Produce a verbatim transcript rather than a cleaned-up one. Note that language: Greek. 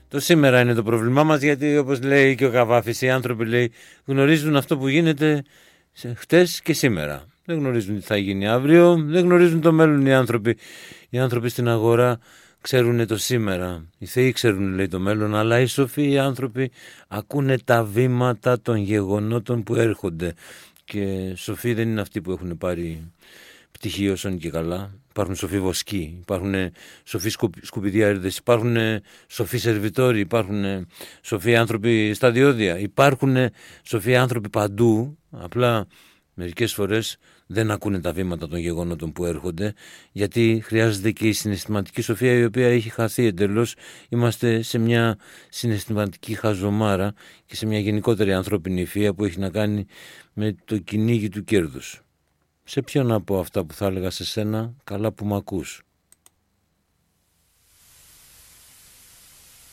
Το σήμερα είναι το πρόβλημά μας, γιατί όπως λέει και ο Καβάφης, οι άνθρωποι λέει, γνωρίζουν αυτό που γίνεται χτες και σήμερα. Δεν γνωρίζουν τι θα γίνει αύριο, δεν γνωρίζουν το μέλλον οι άνθρωποι. Οι άνθρωποι στην αγορά ξέρουν το σήμερα. Οι θεοί ξέρουν, λέει, το μέλλον, αλλά οι σοφοί οι άνθρωποι ακούνε τα βήματα των γεγονότων που έρχονται. Και σοφοί δεν είναι αυτοί που έχουν πάρει πτυχίο όσον και καλά. Υπάρχουν σοφοί βοσκοί, υπάρχουν σοφοί σκουπιδιάριδες, υπάρχουν σοφοί σερβιτόροι, υπάρχουν σοφοί άνθρωποι στα διόδια, υπάρχουν σοφοί άνθρωποι παντού. Απλά μερικές φορές δεν ακούνε τα βήματα των γεγονότων που έρχονται, γιατί χρειάζεται και η συναισθηματική σοφία, η οποία έχει χαθεί εντελώς. Είμαστε σε μια συναισθηματική χαζομάρα και σε μια γενικότερη ανθρώπινη ευφυΐα που έχει να κάνει με το κυνήγι του κέρδους. Σε ποιον από αυτά που θα έλεγα σε σένα, καλά που μ' ακούς.